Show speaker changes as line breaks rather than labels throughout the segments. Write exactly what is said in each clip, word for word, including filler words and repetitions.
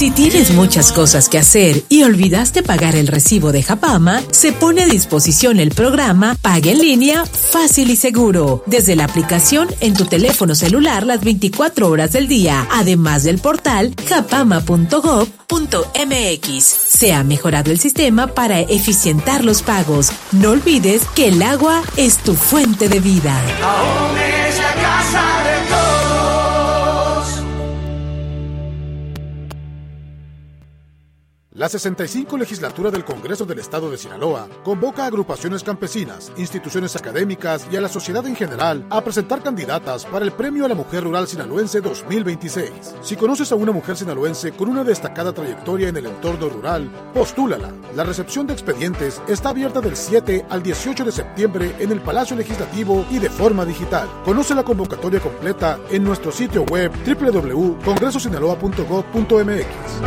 Si tienes muchas cosas que hacer y olvidaste pagar el recibo de Japama, se pone a disposición el programa Paga en Línea Fácil y Seguro, desde la aplicación en tu teléfono celular las veinticuatro horas del día, además del portal japama punto gob punto mx. Se ha mejorado el sistema para eficientar los pagos. No olvides que el agua es tu fuente de vida.
Aún es la casa de todos.
La sesenta y cinco Legislatura del Congreso del Estado de Sinaloa convoca a agrupaciones campesinas, instituciones académicas y a la sociedad en general a presentar candidatas para el Premio a la Mujer Rural Sinaloense dos mil veintiséis. Si conoces a una mujer sinaloense con una destacada trayectoria en el entorno rural, postúlala. La recepción de expedientes está abierta del siete al dieciocho de septiembre en el Palacio Legislativo y de forma digital. Conoce la convocatoria completa en nuestro sitio web doble u doble u doble u punto congreso sinaloa punto gob punto mx.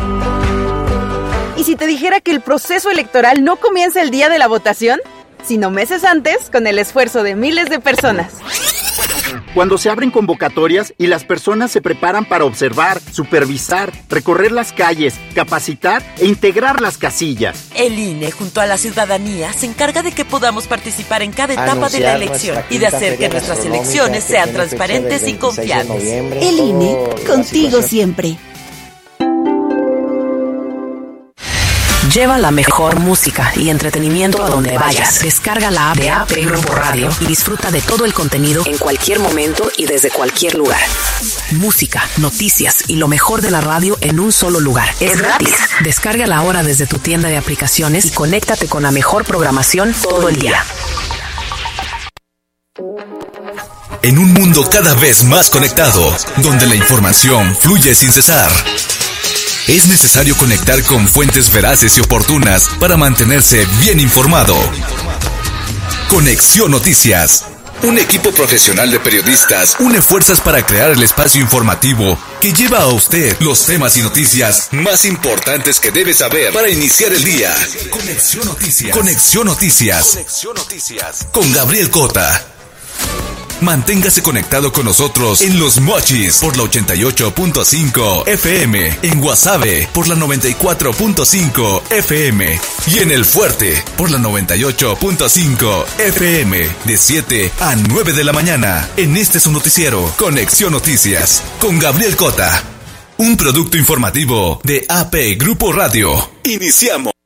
¿Y si te dijera que el proceso electoral no comienza el día de la votación, sino meses antes, con el esfuerzo de miles de personas?
Cuando se abren convocatorias y las personas se preparan para observar, supervisar, recorrer las calles, capacitar e integrar las casillas.
El I N E, junto a la ciudadanía, se encarga de que podamos participar en cada etapa
Anunciar
de la elección y de hacer que nuestras elecciones sean transparentes y confiables.
El I N E, contigo siempre.
Lleva la mejor música y entretenimiento a donde vayas. Descarga la app de A P Grupo Radio y disfruta de todo el contenido en cualquier momento y desde cualquier lugar. Música, noticias y lo mejor de la radio en un solo lugar. Es gratis. Descárgala ahora desde tu tienda de aplicaciones y conéctate con la mejor programación todo el día.
En un mundo cada vez más conectado, donde la información fluye sin cesar, es necesario conectar con fuentes veraces y oportunas para mantenerse bien informado. Conexión Noticias. Un equipo profesional de periodistas une fuerzas para crear el espacio informativo que lleva a usted los temas y noticias más importantes que debe saber para iniciar el día. Conexión Noticias. Conexión Noticias. Conexión Noticias. Con Gabriel Cota. Manténgase conectado con nosotros en Los Mochis por la ochenta y ocho punto cinco F M, en Guasave por la noventa y cuatro punto cinco F M y en El Fuerte por la noventa y ocho punto cinco F M de siete a nueve de la mañana. En este su noticiero, Conexión Noticias, con Gabriel Cota. Un producto informativo de A P Grupo Radio. Iniciamos.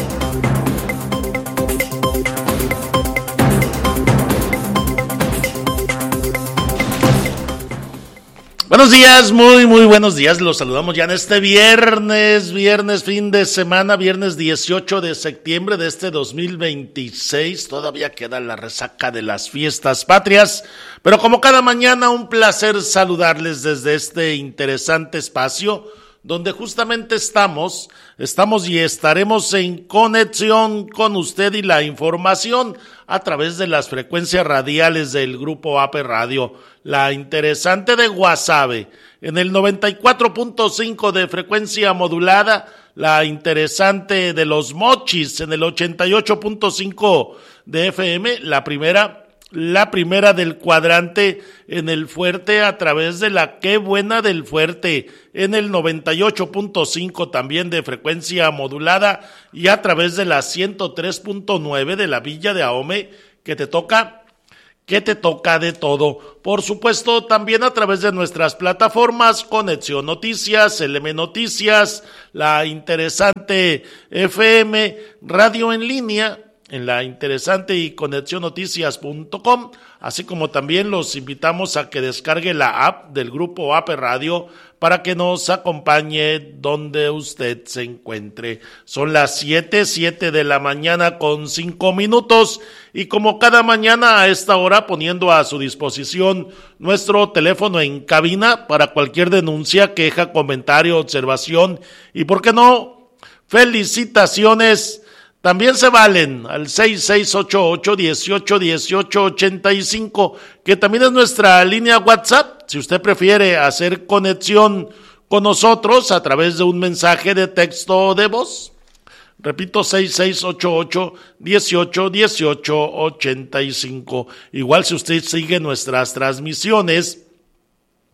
Buenos días, muy muy buenos días, los saludamos ya en este viernes, viernes fin de semana, viernes dieciocho de septiembre de este dos mil veintiséis, todavía queda la resaca de las fiestas patrias, pero como cada mañana un placer saludarles desde este interesante espacio, donde justamente estamos, estamos y estaremos en conexión con usted y la información a través de las frecuencias radiales del Grupo A P Radio, la interesante de Guasave, en el noventa y cuatro punto cinco de frecuencia modulada, la interesante de Los Mochis, en el ochenta y ocho punto cinco de F M, la primera La primera del cuadrante en El Fuerte a través de la Qué Buena del Fuerte, en el noventa y ocho punto cinco también de frecuencia modulada y a través de la ciento tres punto nueve de la Villa de Ahome, que te toca, que te toca de todo. Por supuesto, también a través de nuestras plataformas, Conexión Noticias, L M Noticias, la interesante F M, Radio en Línea, en la interesante y conexión noticias punto com, así como también los invitamos a que descargue la app del Grupo A P Radio para que nos acompañe donde usted se encuentre. Son las siete, siete de la mañana con cinco minutos y como cada mañana a esta hora poniendo a su disposición nuestro teléfono en cabina para cualquier denuncia, queja, comentario, observación y, ¿por qué no?, felicitaciones. También se valen al seis seis ocho ocho, dieciocho, dieciocho, ochenta y cinco, que también es nuestra línea WhatsApp, si usted prefiere hacer conexión con nosotros a través de un mensaje de texto o de voz. Repito, seis seis ocho ocho, dieciocho, dieciocho, ochenta y cinco. Igual si usted sigue nuestras transmisiones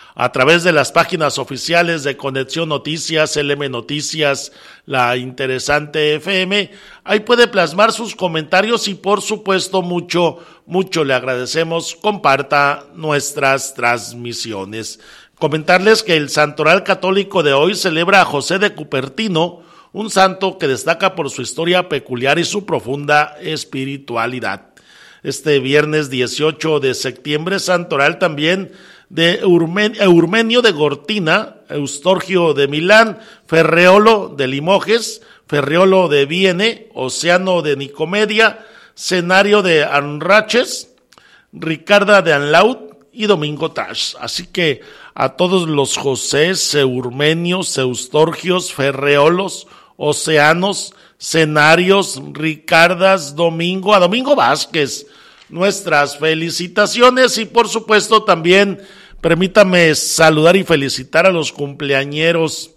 a través de las páginas oficiales de Conexión Noticias, L M Noticias, La Interesante F M. Ahí puede plasmar sus comentarios y por supuesto mucho, mucho le agradecemos. Comparta nuestras transmisiones. Comentarles que el Santoral Católico de hoy celebra a José de Cupertino, un santo que destaca por su historia peculiar y su profunda espiritualidad. Este viernes dieciocho de septiembre, Santoral también de Eurmenio de Gortina, Eustorgio de Milán, Ferreolo de Limoges, Ferreolo de Viene, Oceano de Nicomedia, Cenario de Anraches, Ricarda de Anlaut y Domingo Tash. Así que a todos los Josés, Eurmenios, Eustorgios, Ferreolos, Oceanos, Cenarios, Ricardas, Domingo, a Domingo Vázquez, nuestras felicitaciones y por supuesto también permítame saludar y felicitar a los cumpleañeros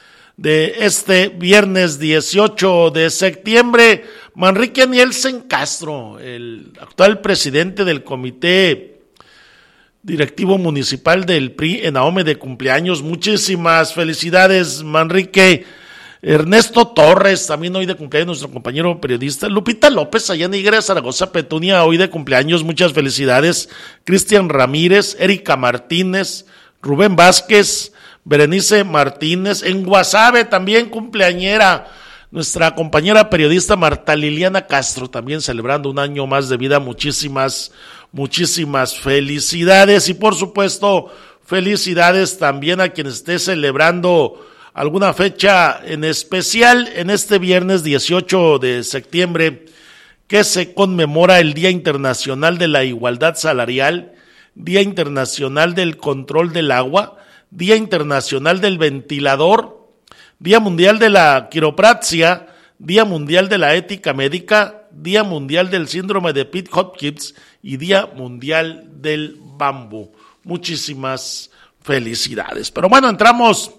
de este viernes dieciocho de septiembre. Manrique Nielsen Castro, el actual presidente del Comité Directivo Municipal del P R I en Ahome, de cumpleaños. Muchísimas felicidades, Manrique. Ernesto Torres, también hoy de cumpleaños, nuestro compañero periodista. Lupita López, allá en Higuera, Zaragoza, Petunia, hoy de cumpleaños, muchas felicidades. Cristian Ramírez, Erika Martínez, Rubén Vázquez, Berenice Martínez, en Guasave también cumpleañera, nuestra compañera periodista Marta Liliana Castro, también celebrando un año más de vida. Muchísimas, muchísimas felicidades y por supuesto felicidades también a quien esté celebrando alguna fecha en especial en este viernes dieciocho de septiembre, que se conmemora el Día Internacional de la Igualdad Salarial, Día Internacional del Control del Agua, Día Internacional del Ventilador, Día Mundial de la Quiropraxia, Día Mundial de la Ética Médica, Día Mundial del Síndrome de Pitt-Hopkins y Día Mundial del Bambú. Muchísimas felicidades. Pero bueno, entramos...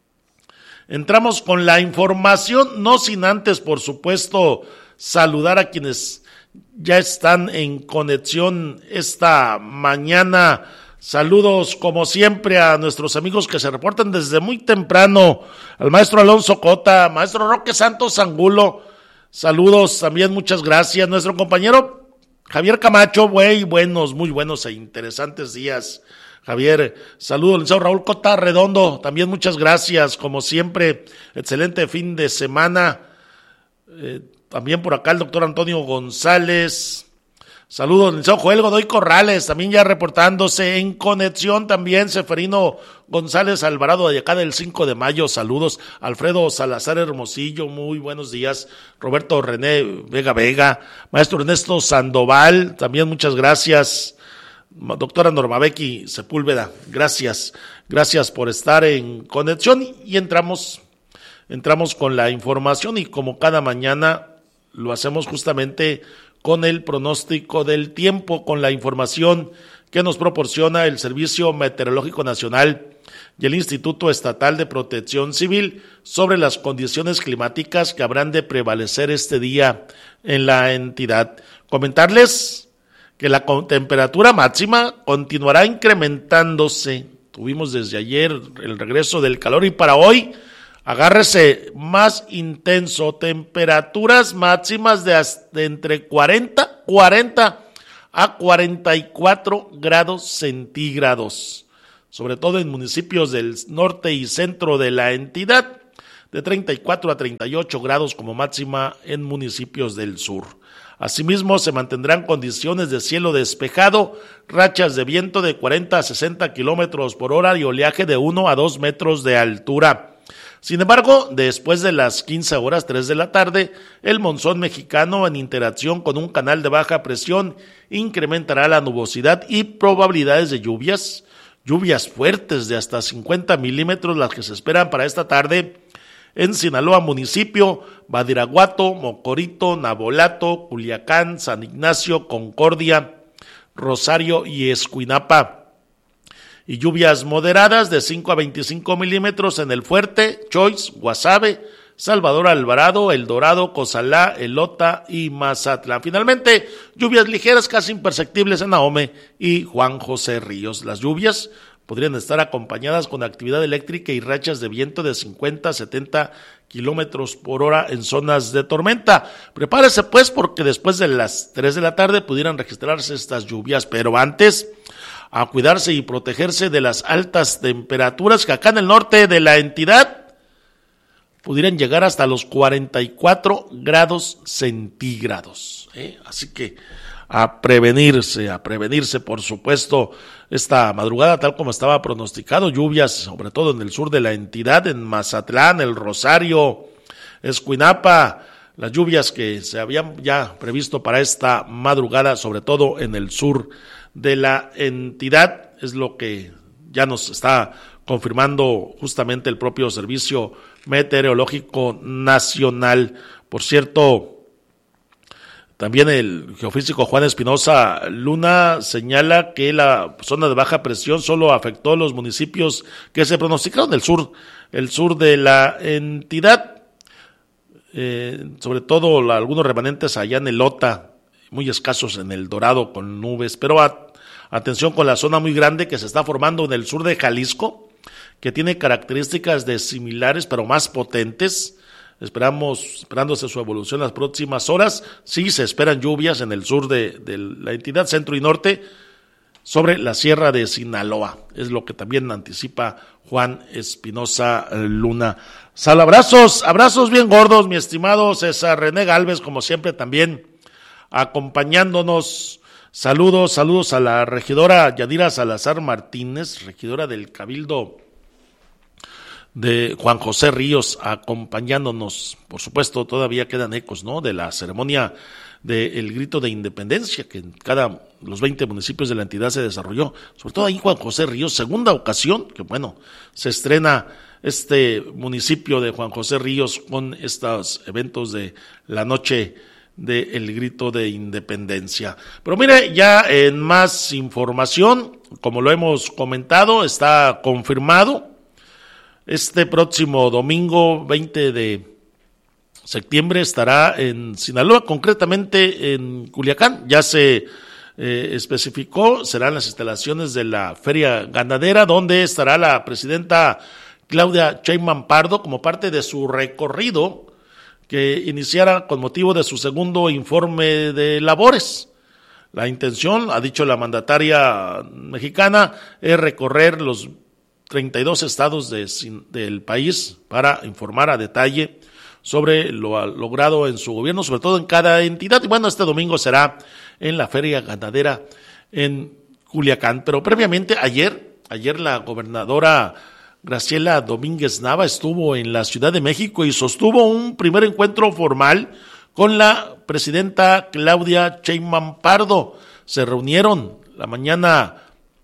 Entramos con la información, no sin antes, por supuesto, saludar a quienes ya están en conexión esta mañana. Saludos, como siempre, a nuestros amigos que se reportan desde muy temprano, al maestro Alonso Cota, maestro Roque Santos Angulo, saludos también, muchas gracias. Nuestro compañero Javier Camacho, güey, buenos, muy buenos e interesantes días. Javier, saludos, licenciado Raúl Cota Redondo, también muchas gracias, como siempre, excelente fin de semana. Eh, también por acá el doctor Antonio González, saludos, licenciado Joel Godoy Corrales, también ya reportándose en conexión, también Seferino González Alvarado de acá del cinco de mayo, saludos, Alfredo Salazar Hermosillo, muy buenos días, Roberto René Vega Vega, maestro Ernesto Sandoval, también muchas gracias. Doctora Norma Becky Sepúlveda, gracias, gracias por estar en conexión y entramos, entramos con la información y como cada mañana lo hacemos justamente con el pronóstico del tiempo, con la información que nos proporciona el Servicio Meteorológico Nacional y el Instituto Estatal de Protección Civil sobre las condiciones climáticas que habrán de prevalecer este día en la entidad. Comentarles que la temperatura máxima continuará incrementándose. Tuvimos desde ayer el regreso del calor y para hoy, agárrese más intenso, temperaturas máximas de, de entre cuarenta, cuarenta a cuarenta y cuatro grados centígrados, sobre todo en municipios del norte y centro de la entidad, de treinta y cuatro a treinta y ocho grados como máxima en municipios del sur. Asimismo, se mantendrán condiciones de cielo despejado, rachas de viento de cuarenta a sesenta kilómetros por hora y oleaje de uno a dos metros de altura. Sin embargo, después de las quince horas tres de la tarde, el monzón mexicano, en interacción con un canal de baja presión, incrementará la nubosidad y probabilidades de lluvias, lluvias fuertes de hasta cincuenta milímetros, las que se esperan para esta tarde en Sinaloa municipio, Badiraguato, Mocorito, Nabolato, Culiacán, San Ignacio, Concordia, Rosario y Escuinapa. Y lluvias moderadas de cinco a veinticinco milímetros en El Fuerte, Choix, Guasave, Salvador Alvarado, El Dorado, Cozalá, Elota y Mazatlán. Finalmente, lluvias ligeras casi imperceptibles en Ahome y Juan José Ríos. Las lluvias podrían estar acompañadas con actividad eléctrica y rachas de viento de cincuenta a setenta kilómetros por hora en zonas de tormenta. Prepárese pues, porque después de las tres de la tarde pudieran registrarse estas lluvias, pero antes a cuidarse y protegerse de las altas temperaturas que acá en el norte de la entidad pudieran llegar hasta los cuarenta y cuatro grados centígrados, ¿eh? Así que a prevenirse, a prevenirse, por supuesto, esta madrugada, tal como estaba pronosticado, lluvias sobre todo en el sur de la entidad, en Mazatlán, El Rosario, Escuinapa, las lluvias que se habían ya previsto para esta madrugada, sobre todo en el sur de la entidad, es lo que ya nos está confirmando justamente el propio Servicio Meteorológico Nacional. Por cierto, también el geofísico Juan Espinosa Luna señala que la zona de baja presión solo afectó los municipios que se pronosticaron del sur, el sur de la entidad, eh, sobre todo la, algunos remanentes allá en el Ota, muy escasos en el Dorado con nubes, pero a, atención con la zona muy grande que se está formando en el sur de Jalisco, que tiene características de similares pero más potentes. Esperamos, esperándose su evolución en las próximas horas. Sí se esperan lluvias en el sur de, de la entidad centro y norte sobre la sierra de Sinaloa. Es lo que también anticipa Juan Espinosa Luna. Sal, abrazos, abrazos bien gordos, mi estimado César René Galvez, como siempre también acompañándonos. Saludos, saludos a la regidora Yadira Salazar Martínez, regidora del Cabildo de Juan José Ríos, acompañándonos. Por supuesto, todavía quedan ecos, ¿no?, de la ceremonia del grito de independencia que en cada los veinte municipios de la entidad se desarrolló, sobre todo ahí en Juan José Ríos, segunda ocasión que, bueno, se estrena este municipio de Juan José Ríos con estos eventos de la noche del grito de independencia. Pero mire, ya en más información, como lo hemos comentado, está confirmado este próximo domingo veinte de septiembre estará en Sinaloa, concretamente en Culiacán. Ya se eh, especificó, serán las instalaciones de la Feria Ganadera, donde estará la presidenta Claudia Sheinbaum Pardo como parte de su recorrido que iniciara con motivo de su segundo informe de labores. La intención, ha dicho la mandataria mexicana, es recorrer los treinta y dos estados de, del país para informar a detalle sobre lo logrado en su gobierno, sobre todo en cada entidad. Y bueno, este domingo será en la Feria Ganadera en Culiacán. Pero previamente, ayer, ayer la gobernadora Graciela Domínguez Nava estuvo en la Ciudad de México y sostuvo un primer encuentro formal con la presidenta Claudia Sheinbaum Pardo. Se reunieron la mañana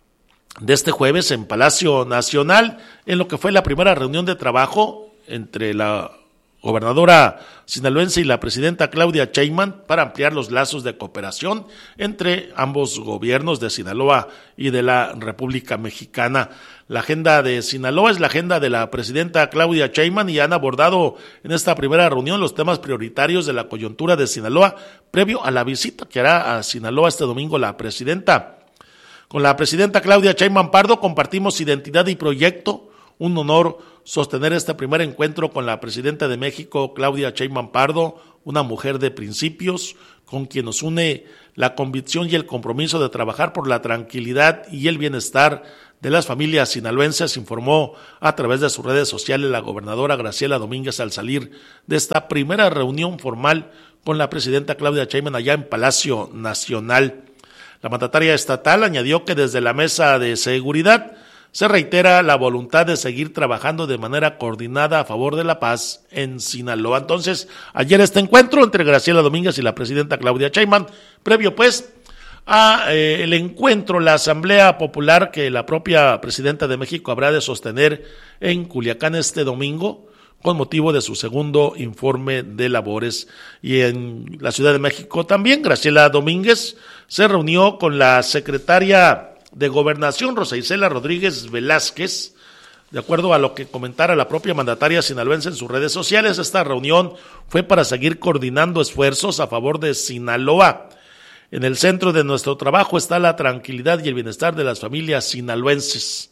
de este jueves en Palacio Nacional, en lo que fue la primera reunión de trabajo entre la gobernadora sinaloense y la presidenta Claudia Sheinbaum para ampliar los lazos de cooperación entre ambos gobiernos de Sinaloa y de la República Mexicana. La agenda de Sinaloa es la agenda de la presidenta Claudia Sheinbaum y han abordado en esta primera reunión los temas prioritarios de la coyuntura de Sinaloa previo a la visita que hará a Sinaloa este domingo la presidenta. Con la presidenta Claudia Sheinbaum Pardo compartimos identidad y proyecto. Un honor sostener este primer encuentro con la presidenta de México, Claudia Sheinbaum Pardo, una mujer de principios con quien nos une la convicción y el compromiso de trabajar por la tranquilidad y el bienestar de las familias sinaloenses, informó a través de sus redes sociales la gobernadora Graciela Domínguez al salir de esta primera reunión formal con la presidenta Claudia Sheinbaum allá en Palacio Nacional. La mandataria estatal añadió que desde la mesa de seguridad se reitera la voluntad de seguir trabajando de manera coordinada a favor de la paz en Sinaloa. Entonces, ayer este encuentro entre Graciela Domínguez y la presidenta Claudia Sheinbaum, previo pues a eh, el encuentro, la Asamblea Popular que la propia presidenta de México habrá de sostener en Culiacán este domingo, con motivo de su segundo informe de labores. Y en la Ciudad de México también, Graciela Domínguez se reunió con la secretaria de Gobernación, Rosa Isela Rodríguez Velázquez. De acuerdo a lo que comentara la propia mandataria sinaloense en sus redes sociales, esta reunión fue para seguir coordinando esfuerzos a favor de Sinaloa. En el centro de nuestro trabajo está la tranquilidad y el bienestar de las familias sinaloenses.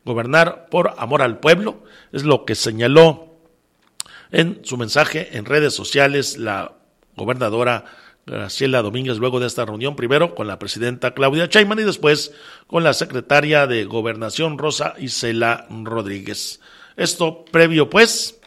gobernar por amor al pueblo, es lo que señaló en su mensaje en redes sociales la gobernadora Graciela Domínguez luego de esta reunión, primero con la presidenta Claudia Sheinbaum y después con la secretaria de Gobernación Rosa Isela Rodríguez. Esto previo pues,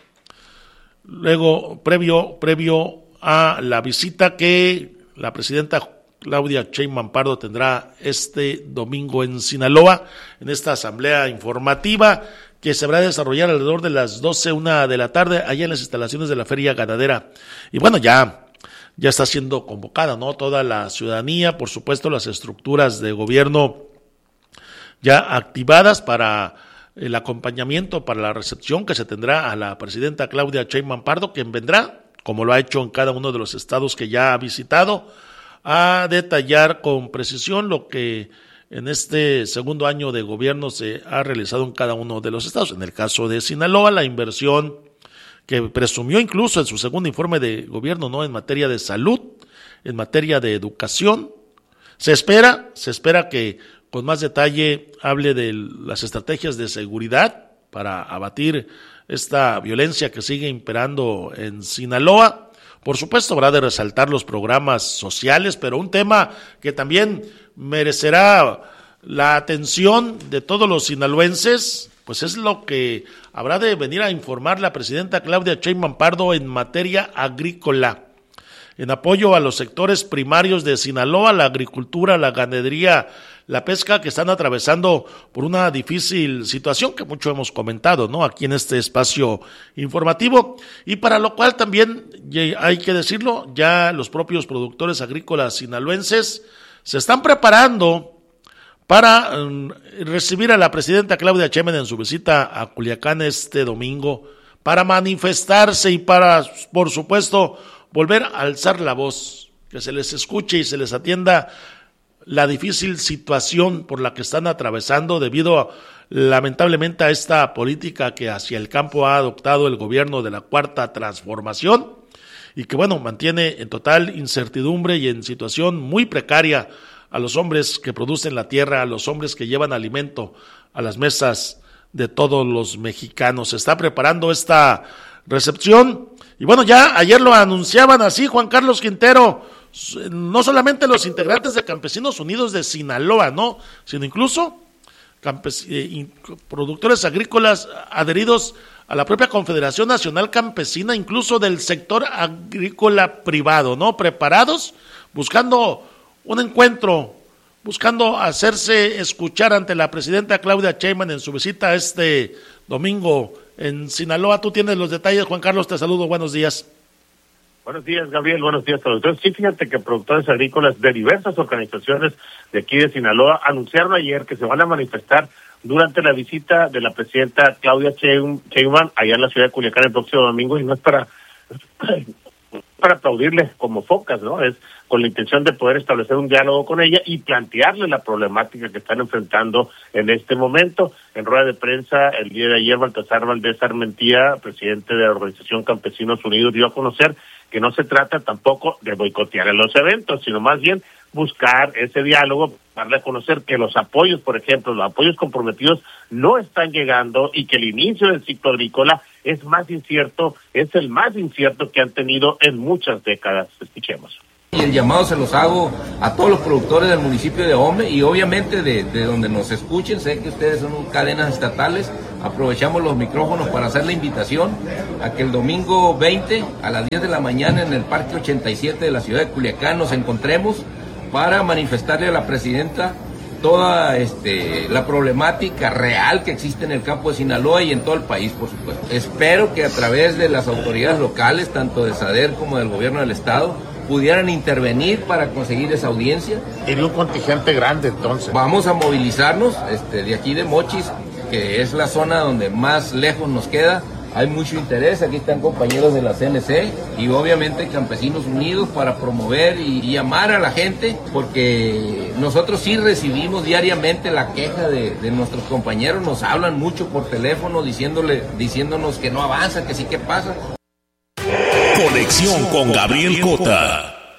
luego previo, previo a la visita que la presidenta Claudia Sheinbaum Pardo tendrá este domingo en Sinaloa, en esta asamblea informativa que se va a desarrollar alrededor de las doce, una de la tarde, allá en las instalaciones de la Feria Ganadera. Y bueno, ya, ya está siendo convocada, ¿no? Toda la ciudadanía, por supuesto, las estructuras de gobierno ya activadas para el acompañamiento, para la recepción que se tendrá a la presidenta Claudia Sheinbaum Pardo, quien vendrá, como lo ha hecho en cada uno de los estados que ya ha visitado, a detallar con precisión lo que en este segundo año de gobierno se ha realizado en cada uno de los estados. En el caso de Sinaloa, la inversión que presumió incluso en su segundo informe de gobierno, ¿no?, en materia de salud, en materia de educación. Se espera, se espera que con más detalle hable de las estrategias de seguridad para abatir esta violencia que sigue imperando en Sinaloa. Por supuesto, habrá de resaltar los programas sociales, pero un tema que también merecerá la atención de todos los sinaloenses, pues es lo que habrá de venir a informar la presidenta Claudia Sheinbaum Pardo en materia agrícola, en apoyo a los sectores primarios de Sinaloa, la agricultura, la ganadería, la pesca, que están atravesando por una difícil situación que mucho hemos comentado, ¿no?, aquí en este espacio informativo, y para lo cual también hay que decirlo, ya los propios productores agrícolas sinaloenses se están preparando para um, recibir a la presidenta Claudia Sheinbaum en su visita a Culiacán este domingo, para manifestarse y para, por supuesto, volver a alzar la voz, que se les escuche y se les atienda la difícil situación por la que están atravesando debido a, lamentablemente, a esta política que hacia el campo ha adoptado el gobierno de la Cuarta Transformación y que, bueno, mantiene en total incertidumbre y en situación muy precaria a los hombres que producen la tierra, a los hombres que llevan alimento a las mesas de todos los mexicanos. Se está preparando esta recepción y, bueno, ya ayer lo anunciaban así, Juan Carlos Quintero, no solamente los integrantes de Campesinos Unidos de Sinaloa, ¿no?, sino incluso campes- eh, productores agrícolas adheridos a la propia Confederación Nacional Campesina, incluso del sector agrícola privado, ¿no?, preparados, buscando un encuentro, buscando hacerse escuchar ante la presidenta Claudia Sheinbaum en su visita este domingo en Sinaloa. Tú tienes los detalles, Juan Carlos, te saludo, buenos días.
Buenos días, Gabriel. Buenos días a todos. Entonces, sí, fíjate que productores agrícolas de diversas organizaciones de aquí de Sinaloa anunciaron ayer que se van a manifestar durante la visita de la presidenta Claudia Sheinbaum allá en la ciudad de Culiacán el próximo domingo, y no es para para aplaudirle como focas, ¿no? Es con la intención de poder establecer un diálogo con ella y plantearle la problemática que están enfrentando en este momento. En rueda de prensa el día de ayer, Baltasar Valdés Armentía, presidente de la Organización Campesinos Unidos, dio a conocer que no se trata tampoco de boicotear a los eventos, sino más bien buscar ese diálogo, darle a conocer que los apoyos, por ejemplo, los apoyos comprometidos no están llegando y que el inicio del ciclo agrícola es más incierto, es el más incierto que han tenido en muchas décadas. Escuchemos.
Y el llamado se los hago a todos los productores del municipio de Ome y obviamente de, de donde nos escuchen. Sé que ustedes son cadenas estatales, aprovechamos los micrófonos para hacer la invitación a que el domingo veinte a las diez de la mañana en el Parque ochenta y siete de la ciudad de Culiacán nos encontremos para manifestarle a la presidenta toda este, la problemática real que existe en el campo de Sinaloa y en todo el país, por supuesto. Espero que a través de las autoridades locales, tanto de SADER como del gobierno del estado, pudieran intervenir para conseguir esa audiencia.
Tiene un contingente grande, entonces.
Vamos a movilizarnos este, de aquí de Mochis, que es la zona donde más lejos nos queda. Hay mucho interés, aquí están compañeros de la C N C y obviamente Campesinos Unidos para promover y, y llamar a la gente, porque nosotros sí recibimos diariamente la queja de, de nuestros compañeros, nos hablan mucho por teléfono diciéndole, diciéndonos que no avanza, que sí que pasa.
Conexión con Gabriel Cota.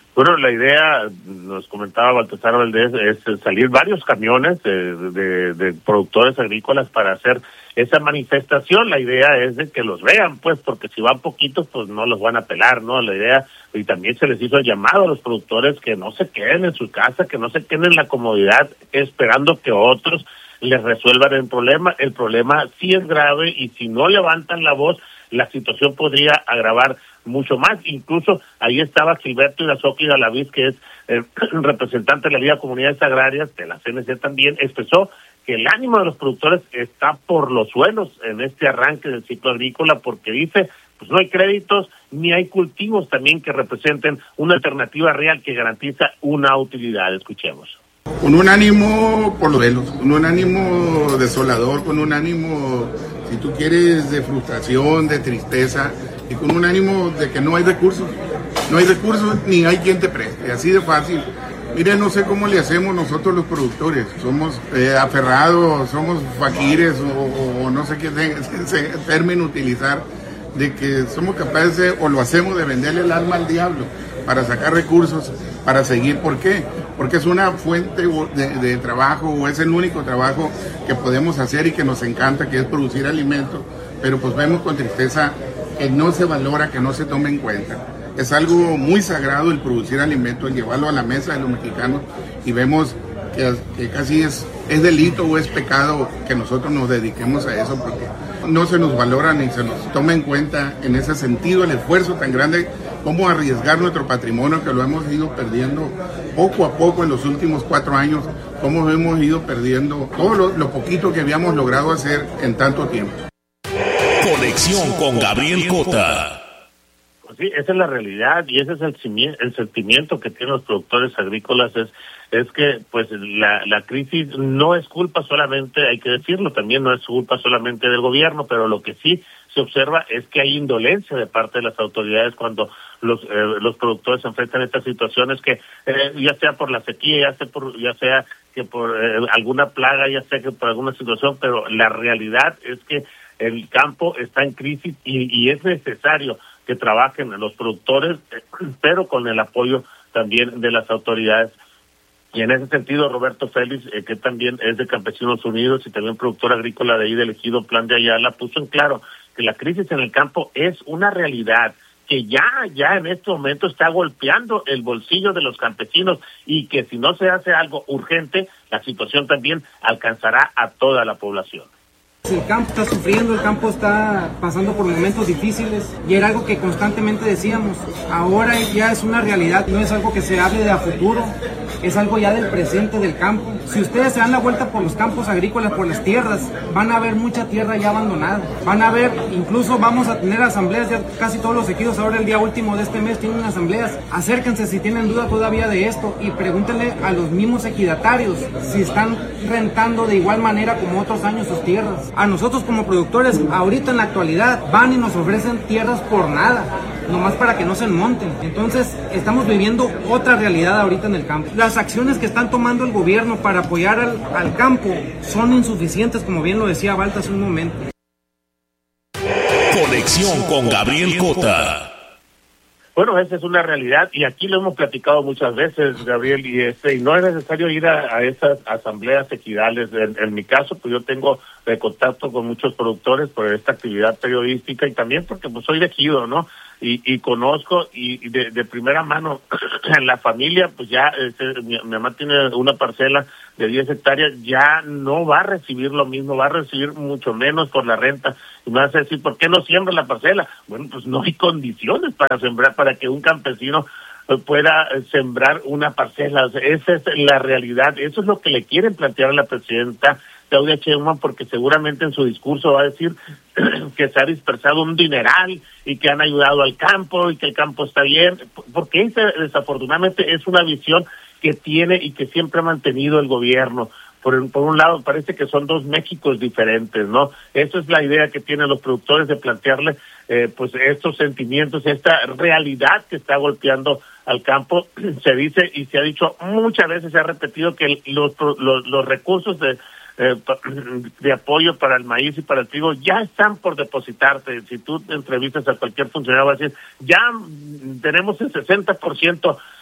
Bueno, la idea, nos comentaba Baltasar Valdés, es salir varios camiones de, de, de productores agrícolas para hacer esa manifestación. La idea es de que los vean, pues, porque si van poquitos, pues no los van a pelar, ¿no? La idea, y también se les hizo el llamado a los productores que no se queden en su casa, que no se queden en la comodidad esperando que otros les resuelvan el problema. El problema sí es grave y si no levantan la voz, la situación podría agravar mucho más. Incluso ahí estaba Gilberto Irazoqui Galaviz, que es eh, representante de la Liga de Comunidades Agrarias, de la C N C también, expresó que el ánimo de los productores está por los suelos en este arranque del ciclo agrícola, porque dice, pues no hay créditos ni hay cultivos también que representen una alternativa real que garantiza una utilidad. Escuchemos.
Con un ánimo por los suelos, con un ánimo desolador, con un ánimo, si tú quieres, de frustración, de tristeza, y con un ánimo de que no hay recursos, no hay recursos ni hay quien te preste, así de fácil. Mire, no sé cómo le hacemos nosotros los productores, somos eh, aferrados, somos faquires o, o no sé qué término utilizar, de que somos capaces de, o lo hacemos de venderle el alma al diablo para sacar recursos, para seguir. ¿Por qué? Porque es una fuente de, de trabajo, o es el único trabajo que podemos hacer y que nos encanta, que es producir alimentos, pero pues vemos con tristeza que no se valora, que no se toma en cuenta. Es algo muy sagrado el producir alimentos, el llevarlo a la mesa de los mexicanos, y vemos que, que casi es, es delito o es pecado que nosotros nos dediquemos a eso, porque no se nos valora ni se nos toma en cuenta en ese sentido el esfuerzo tan grande, cómo arriesgar nuestro patrimonio, que lo hemos ido perdiendo poco a poco en los últimos cuatro años, cómo hemos ido perdiendo todo lo, lo poquito que habíamos logrado hacer en tanto tiempo.
Conexión con Gabriel Cota.
Sí, esa es la realidad y ese es el, el sentimiento que tienen los productores agrícolas, es es que pues la, la crisis no es culpa solamente, hay que decirlo, también no es culpa solamente del gobierno, pero lo que sí se observa es que hay indolencia de parte de las autoridades cuando los eh, los productores se enfrentan a estas situaciones, que eh, ya sea por la sequía, ya sea por ya sea que por eh, alguna plaga, ya sea que por alguna situación, pero la realidad es que el campo está en crisis y, y es necesario que trabajen los productores, pero con el apoyo también de las autoridades. Y en ese sentido, Roberto Félix, eh, que también es de Campesinos Unidos y también productor agrícola de ahí del ejido Plan de Ayala, puso en claro que la crisis en el campo es una realidad, que ya, ya en este momento está golpeando el bolsillo de los campesinos y que si no se hace algo urgente, la situación también alcanzará a toda la población.
El campo está sufriendo, el campo está pasando por momentos difíciles y era algo que constantemente decíamos. Ahora ya es una realidad, no es algo que se hable de a futuro, es algo ya del presente del campo. Si ustedes se dan la vuelta por los campos agrícolas, por las tierras, van a ver mucha tierra ya abandonada. Van a ver, incluso vamos a tener asambleas, ya casi todos los ejidos ahora el día último de este mes tienen asambleas. Acérquense si tienen duda todavía de esto y pregúntenle a los mismos ejidatarios si están rentando de igual manera como otros años sus tierras. A nosotros como productores, ahorita en la actualidad, van y nos ofrecen tierras por nada, nomás para que no se monten. Entonces, estamos viviendo otra realidad ahorita en el campo. Las acciones que están tomando el gobierno para apoyar al, al campo son insuficientes, como bien lo decía Balta hace un momento.
Conexión con Gabriel Cota.
Bueno, esa es una realidad y aquí lo hemos platicado muchas veces, Gabriel, y este y no es necesario ir a, a esas asambleas ejidales. En, en mi caso, pues yo tengo de contacto con muchos productores por esta actividad periodística y también porque pues soy de ejido, ¿no? Y, y conozco y, y de, de primera mano en la familia, pues ya este, mi, mi mamá tiene una parcela de diez hectáreas, ya no va a recibir lo mismo, va a recibir mucho menos por la renta. Y me vas a decir, ¿por qué no siembra la parcela? Bueno, pues no hay condiciones para sembrar, para que un campesino pueda sembrar una parcela. O sea, esa es la realidad, eso es lo que le quieren plantear a la presidenta Claudia Sheinbaum, porque seguramente en su discurso va a decir que se ha dispersado un dineral y que han ayudado al campo y que el campo está bien, porque esa desafortunadamente es una visión que tiene y que siempre ha mantenido el gobierno. Por, por un lado, parece que son dos Méxicos diferentes, ¿no? Esa es la idea que tienen los productores de plantearle eh, pues estos sentimientos, esta realidad que está golpeando al campo. Se dice y se ha dicho muchas veces, se ha repetido que los, los, los recursos de Eh, de apoyo para el maíz y para el trigo ya están por depositarse. Si tú entrevistas a cualquier funcionario va a decir, ya tenemos el sesenta por ciento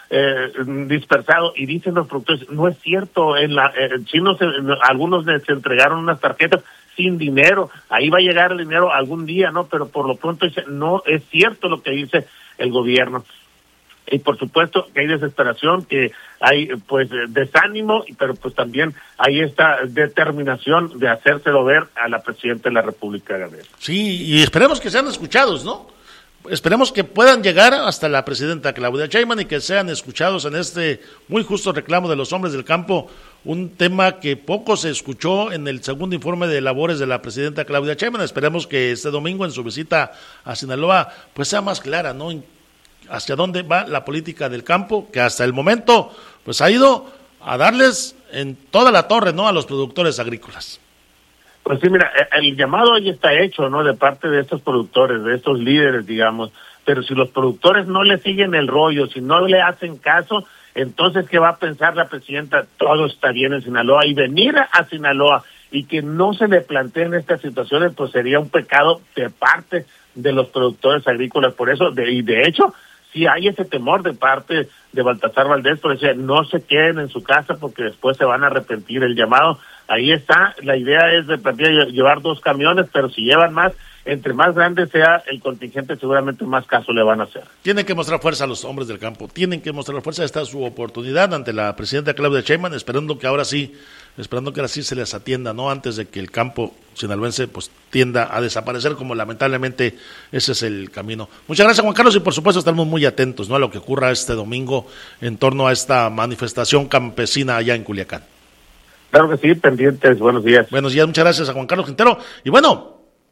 eh, dispersado, y dicen los productores, no es cierto, en la, eh, chinos, eh, algunos les entregaron unas tarjetas sin dinero, ahí va a llegar el dinero algún día, ¿no? Pero por lo pronto dice, no es cierto lo que dice el gobierno. Y por supuesto que hay desesperación, que hay pues desánimo, pero pues también hay esta determinación de hacérselo ver a la presidenta de la República, Gabriel.
Sí, y esperemos que sean escuchados, ¿no? Esperemos que puedan llegar hasta la presidenta Claudia Sheinbaum y que sean escuchados en este muy justo reclamo de los hombres del campo, un tema que poco se escuchó en el segundo informe de labores de la presidenta Claudia Sheinbaum. Esperemos que este domingo en su visita a Sinaloa pues sea más clara, ¿no? Hacia dónde va la política del campo, que hasta el momento pues ha ido a darles en toda la torre, ¿no?, a los productores agrícolas.
Pues sí, mira, el llamado ahí está hecho, ¿no?, de parte de estos productores, de estos líderes, digamos, pero si los productores no le siguen el rollo, si no le hacen caso, entonces ¿qué va a pensar la presidenta? Todo está bien en Sinaloa, y venir a Sinaloa y que no se le planteen estas situaciones, pues sería un pecado de parte de los productores agrícolas. Por eso, de, y de hecho, sí hay ese temor de parte de Baltasar Valdés, por eso no se queden en su casa porque después se van a arrepentir. El llamado ahí está, la idea es de llevar dos camiones, pero si llevan más, entre más grande sea el contingente, seguramente más caso le van a hacer.
Tienen que mostrar fuerza a los hombres del campo, tienen que mostrar fuerza. Esta es su oportunidad ante la presidenta Claudia Sheinbaum, esperando que ahora sí, esperando que ahora sí se les atienda, no antes de que el campo sinaloense pues tienda a desaparecer, como lamentablemente ese es el camino. Muchas gracias, Juan Carlos, y por supuesto estamos muy atentos, ¿no?, a lo que ocurra este domingo en torno a esta manifestación campesina allá en Culiacán.
Claro que sí, pendientes. Buenos días.
Buenos días, muchas gracias a Juan Carlos Quintero. Y bueno,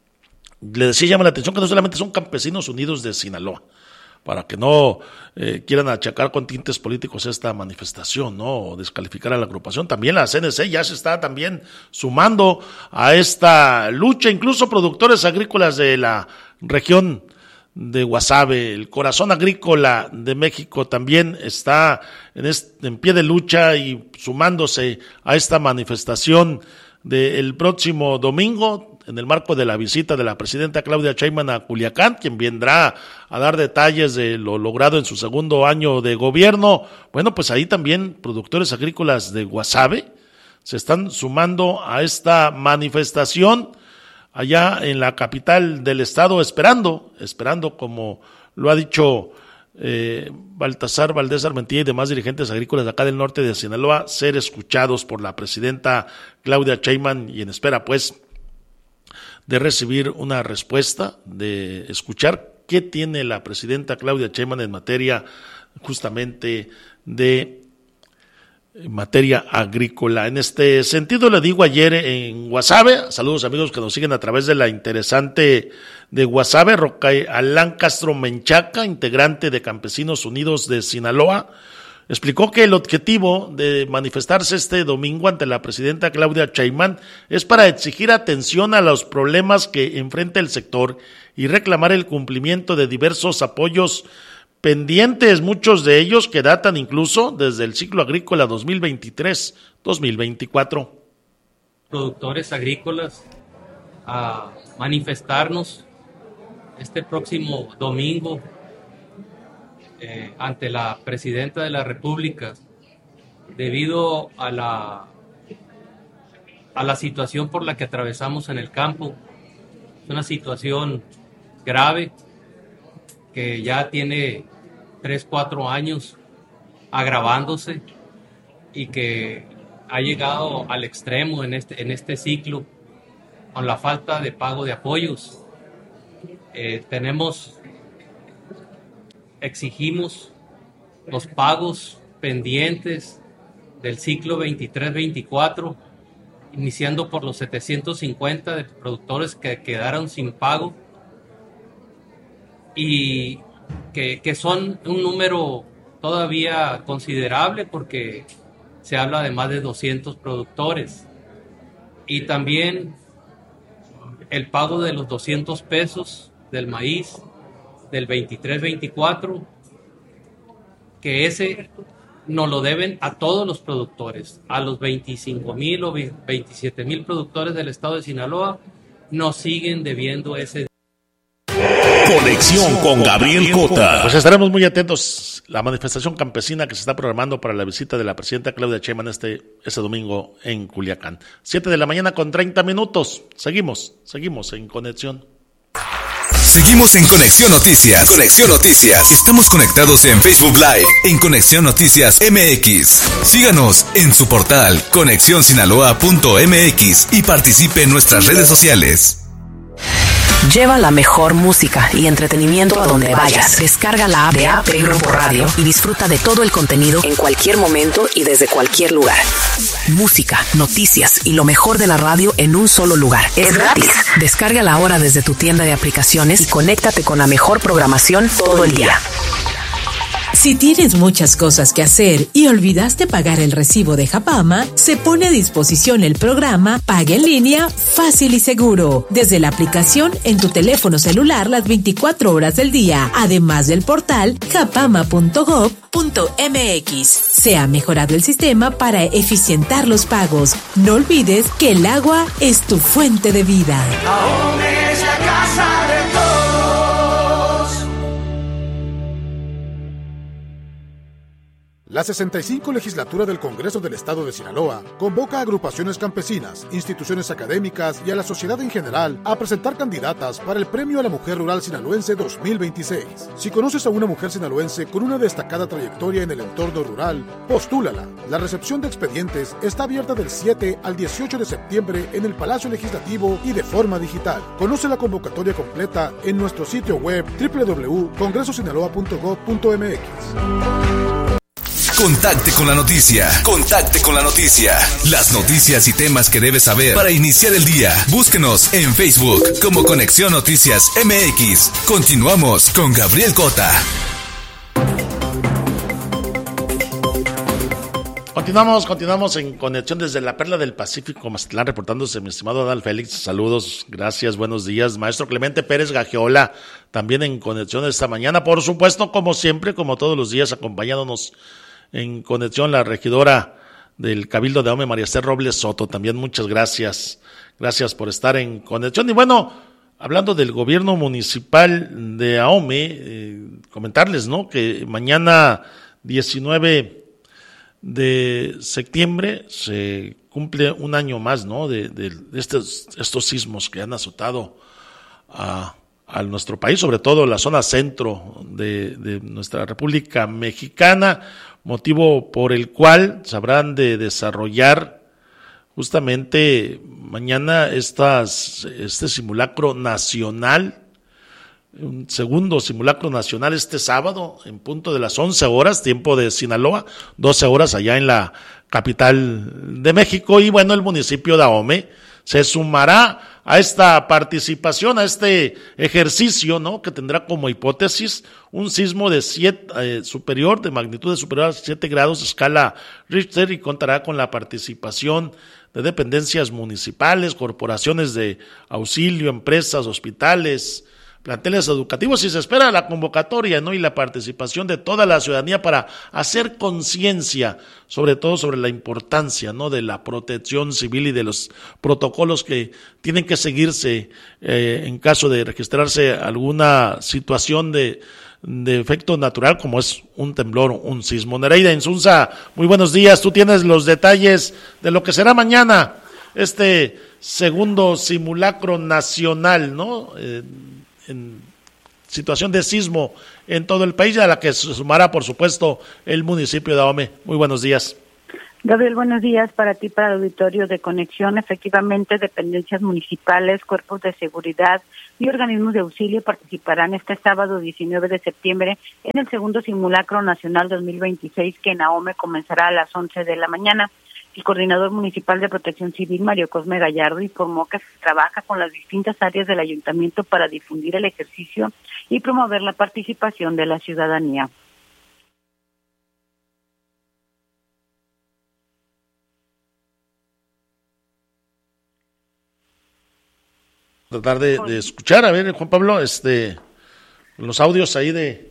le decía, llama la atención que no solamente son Campesinos Unidos de Sinaloa, para que no eh, quieran achacar con tintes políticos esta manifestación, ¿no?, o descalificar a la agrupación. También la C N C ya se está también sumando a esta lucha, incluso productores agrícolas de la región de Guasave, el corazón agrícola de México, también está en, este, en pie de lucha y sumándose a esta manifestación del próximo domingo, en el marco de la visita de la presidenta Claudia Sheinbaum a Culiacán, quien vendrá a dar detalles de lo logrado en su segundo año de gobierno. Bueno, pues ahí también productores agrícolas de Guasave se están sumando a esta manifestación allá en la capital del estado, esperando, esperando, como lo ha dicho eh, Baltasar Valdés Armentía y demás dirigentes agrícolas de acá del norte de Sinaloa, ser escuchados por la presidenta Claudia Sheinbaum, y en espera pues de recibir una respuesta, de escuchar qué tiene la presidenta Claudia Sheinbaum en materia justamente de en materia agrícola. En este sentido, le digo, ayer en Guasave, saludos amigos que nos siguen a través de la interesante de Guasave, Roca Alán Castro Menchaca, integrante de Campesinos Unidos de Sinaloa, explicó que el objetivo de manifestarse este domingo ante la presidenta Claudia Sheinbaum es para exigir atención a los problemas que enfrenta el sector y reclamar el cumplimiento de diversos apoyos pendientes, muchos de ellos que datan incluso desde el ciclo agrícola dos mil veintitrés dos mil veinticuatro.
Productores agrícolas a manifestarnos este próximo domingo eh, ante la presidenta de la República debido a la a la situación por la que atravesamos en el campo. Es una situación grave que ya tiene tres, cuatro años agravándose y que ha llegado al extremo en este, en este ciclo con la falta de pago de apoyos. Eh, tenemos, exigimos los pagos pendientes del ciclo veintitrés veinticuatro, iniciando por los setecientos cincuenta de productores que quedaron sin pago, y que, que son un número todavía considerable porque se habla de más de doscientos productores. Y también el pago de los doscientos pesos del maíz del veintitrés veinticuatro, que ese nos lo deben a todos los productores, a los veinticinco mil o veintisiete mil productores del estado de Sinaloa, nos siguen debiendo ese dinero.
Conexión con Gabriel Cota.
Pues estaremos muy atentos. La manifestación campesina que se está programando para la visita de la presidenta Claudia Sheinbaum este, este domingo en Culiacán. Siete de la mañana con treinta minutos. Seguimos, seguimos en Conexión.
Seguimos en Conexión Noticias. Conexión Noticias. Estamos conectados en Facebook Live en Conexión Noticias M X. Síganos en su portal conexión sinaloa punto m x y participe en nuestras redes sociales.
Lleva la mejor música y entretenimiento a donde vayas. Descarga la app de A P Grupo Radio y disfruta de todo el contenido en cualquier momento y desde cualquier lugar. Música, noticias y lo mejor de la radio en un solo lugar. Es gratis. Descárgala ahora desde tu tienda de aplicaciones y conéctate con la mejor programación todo el día.
Si tienes muchas cosas que hacer y olvidaste pagar el recibo de Japama, se pone a disposición el programa Paga en línea fácil y seguro, desde la aplicación en tu teléfono celular las veinticuatro horas del día, además del portal japama punto gob punto m x. Se ha mejorado el sistema para eficientar los pagos. No olvides que el agua es tu fuente de vida.
AOME es la casa de todos.
La sesenta y cinco legislatura del Congreso del Estado de Sinaloa convoca a agrupaciones campesinas, instituciones académicas y a la sociedad en general a presentar candidatas para el Premio a la Mujer Rural Sinaloense dos mil veintiséis. Si conoces a una mujer sinaloense con una destacada trayectoria en el entorno rural, postúlala. La recepción de expedientes está abierta del siete al dieciocho de septiembre en el Palacio Legislativo y de forma digital. Conoce la convocatoria completa en nuestro sitio web doble u doble u doble u punto congreso sinaloa punto gob punto m x.
Contacte con la noticia. Contacte con la noticia. Las noticias y temas que debes saber para iniciar el día. Búsquenos en Facebook como Conexión Noticias M X. Continuamos con Gabriel Cota.
Continuamos, continuamos en conexión desde la Perla del Pacífico, Mazatlán, reportándose mi estimado Adal Félix. Saludos, gracias, buenos días. Maestro Clemente Pérez Gagiola, también en conexión esta mañana. Por supuesto, como siempre, como todos los días, acompañándonos en conexión la regidora del Cabildo de Ahome, María Esther Robles Soto. También muchas gracias, gracias por estar en conexión. Y bueno, hablando del gobierno municipal de Ahome, eh, comentarles, ¿no?, que mañana diecinueve de septiembre se cumple un año más, ¿no?, de, de, de estos, estos sismos que han azotado a, a nuestro país, sobre todo la zona centro de, de nuestra República Mexicana, motivo por el cual se habrán de desarrollar justamente mañana estas, este simulacro nacional, un segundo simulacro nacional este sábado en punto de las once horas, tiempo de Sinaloa, doce horas allá en la capital de México. Y bueno, el municipio de Ahome se sumará a esta participación, a este ejercicio, ¿no?, que tendrá como hipótesis un sismo de siete, eh, superior, de magnitud de superior a siete grados de escala Richter, y contará con la participación de dependencias municipales, corporaciones de auxilio, empresas, hospitales, planteles educativos, y se espera la convocatoria, ¿no?, y la participación de toda la ciudadanía para hacer conciencia, sobre todo sobre la importancia, ¿no?, de la protección civil y de los protocolos que tienen que seguirse eh, en caso de registrarse alguna situación de, de efecto natural, como es un temblor, un sismo. Nereida Insunza, muy buenos días. Tú tienes los detalles de lo que será mañana este segundo simulacro nacional, ¿no?, eh, en situación de sismo en todo el país, a la que se sumará, por supuesto, el municipio de Ahome. Muy buenos días.
Gabriel, buenos días para ti, para el auditorio de Conexión. Efectivamente, dependencias municipales, cuerpos de seguridad y organismos de auxilio participarán este sábado diecinueve de septiembre en el segundo simulacro nacional dos mil veintiséis, que en Ahome comenzará a las once de la mañana. El coordinador municipal de Protección Civil, Mario Cosme Gallardo, informó que se trabaja con las distintas áreas del ayuntamiento para difundir el ejercicio y promover la participación de la ciudadanía.
Tratar de, de escuchar, a ver, Juan Pablo, este, los audios ahí de...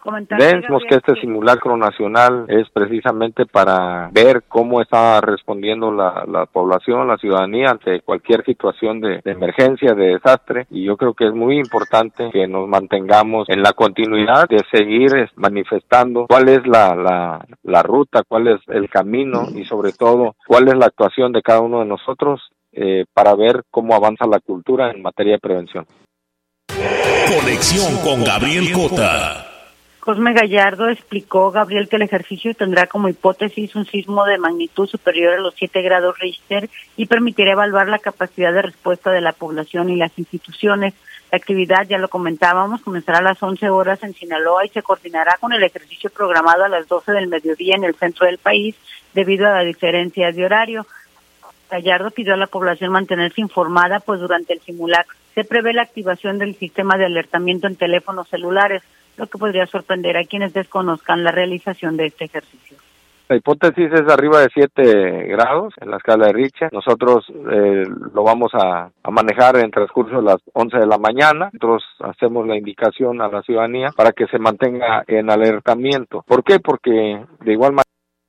Vemos que este simulacro nacional es precisamente para ver cómo está respondiendo la, la población, la ciudadanía ante cualquier situación de, de emergencia, de desastre, y yo creo que es muy importante que nos mantengamos en la continuidad de seguir manifestando cuál es la, la, la ruta, cuál es el camino y sobre todo cuál es la actuación de cada uno de nosotros eh, para ver cómo avanza la cultura en materia de prevención.
Conexión con Gabriel Cota.
Cosme Gallardo explicó, Gabriel, que el ejercicio tendrá como hipótesis un sismo de magnitud superior a los siete grados Richter y permitirá evaluar la capacidad de respuesta de la población y las instituciones. La actividad, ya lo comentábamos, comenzará a las once horas en Sinaloa y se coordinará con el ejercicio programado a las doce del mediodía en el centro del país debido a las diferencias de horario. Gallardo pidió a la población mantenerse informada, pues durante el simulacro se prevé la activación del sistema de alertamiento en teléfonos celulares, lo que podría sorprender a quienes desconozcan la realización de este ejercicio.
La hipótesis es arriba de siete grados en la escala de Richter. Nosotros eh, lo vamos a, a manejar en transcurso de las once de la mañana. Nosotros hacemos la indicación a la ciudadanía para que se mantenga en alertamiento. ¿Por qué? Porque de igual manera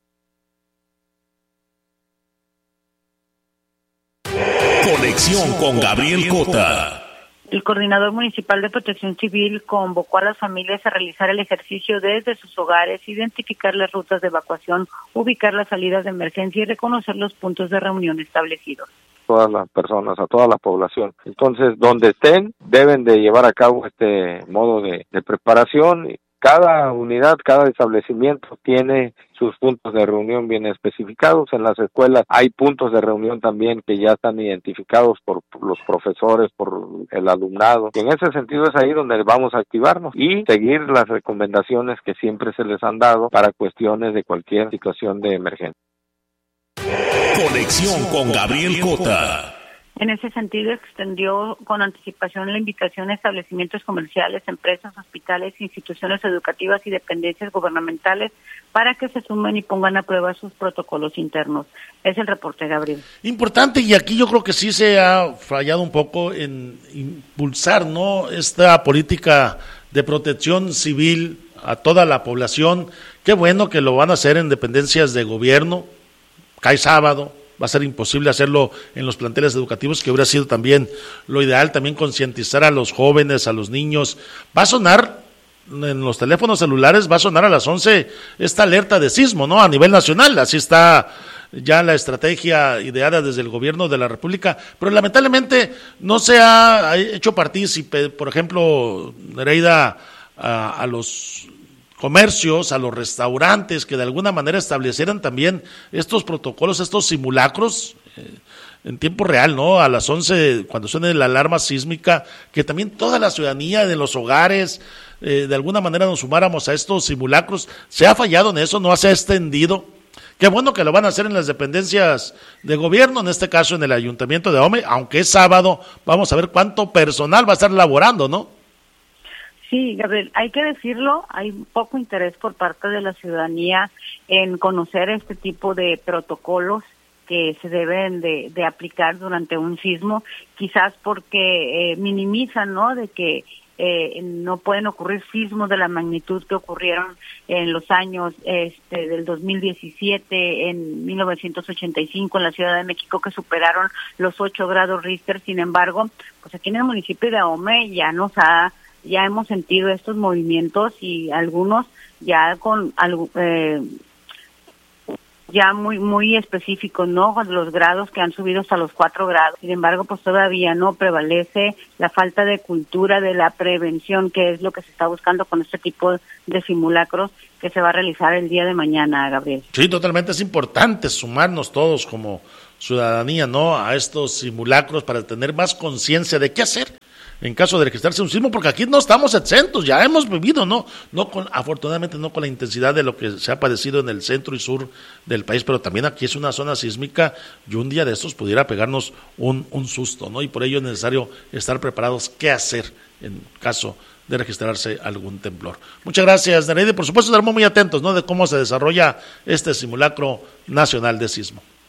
Conexión con Gabriel Cota.
El coordinador municipal de Protección Civil convocó a las familias a realizar el ejercicio desde sus hogares, identificar las rutas de evacuación, ubicar las salidas de emergencia y reconocer los puntos de reunión establecidos.
Todas las personas, a toda la población. Entonces, donde estén, deben de llevar a cabo este modo de, de preparación. Cada unidad, cada establecimiento tiene sus puntos de reunión bien especificados. En las escuelas hay puntos de reunión también que ya están identificados por los profesores, por el alumnado. Y en ese sentido es ahí donde vamos a activarnos y seguir las recomendaciones que siempre se les han dado para cuestiones de cualquier situación de emergencia.
Conexión con Gabriel Cota.
En ese sentido, extendió con anticipación la invitación a establecimientos comerciales, empresas, hospitales, instituciones educativas y dependencias gubernamentales para que se sumen y pongan a prueba sus protocolos internos. Es el reporte, Gabriel.
Importante, y aquí yo creo que sí se ha fallado un poco en impulsar, ¿no?, esta política de protección civil a toda la población. Qué bueno que lo van a hacer en dependencias de gobierno. Cae sábado. Va a ser imposible hacerlo en los planteles educativos, que hubiera sido también lo ideal, también concientizar a los jóvenes, a los niños. Va a sonar en los teléfonos celulares, va a sonar a las once esta alerta de sismo, ¿no?, a nivel nacional. Así está ya la estrategia ideada desde el gobierno de la República, pero lamentablemente no se ha hecho partícipe, por ejemplo, Nereida, a, a los comercios, a los restaurantes, que de alguna manera establecieran también estos protocolos, estos simulacros eh, en tiempo real, ¿no? A las once, cuando suene la alarma sísmica, que también toda la ciudadanía de los hogares, eh, de alguna manera nos sumáramos a estos simulacros. Se ha fallado en eso, no se ha extendido. Qué bueno que lo van a hacer en las dependencias de gobierno, en este caso en el Ayuntamiento de Ahome, aunque es sábado, vamos a ver cuánto personal va a estar laborando, ¿no?
Sí, Gabriel, hay que decirlo, hay poco interés por parte de la ciudadanía en conocer este tipo de protocolos que se deben de, de aplicar durante un sismo, quizás porque eh, minimizan, ¿no?, de que eh, no pueden ocurrir sismos de la magnitud que ocurrieron en los años este del dos mil diecisiete, en mil novecientos ochenta y cinco en la Ciudad de México, que superaron los ocho grados Richter. Sin embargo, pues aquí en el municipio de Ahome ya nos ha ya hemos sentido estos movimientos y algunos ya con algo, eh, ya muy muy específicos, ¿no?, con los grados que han subido hasta los cuatro grados. Sin embargo, pues todavía no prevalece la falta de cultura de la prevención, que es lo que se está buscando con este tipo de simulacros que se va a realizar el día de mañana, Gabriel.
Sí, totalmente, es importante sumarnos todos como ciudadanía, ¿no?, a estos simulacros para tener más conciencia de qué hacer en caso de registrarse un sismo, porque aquí no estamos exentos, ya hemos vivido, no, no con, afortunadamente no con la intensidad de lo que se ha padecido en el centro y sur del país, pero también aquí es una zona sísmica y un día de estos pudiera pegarnos un, un susto, ¿no? Y por ello es necesario estar preparados qué hacer en caso de registrarse algún temblor. Muchas gracias, Nereida, por supuesto estaremos muy atentos, ¿no?, de cómo se desarrolla este simulacro nacional de sismo.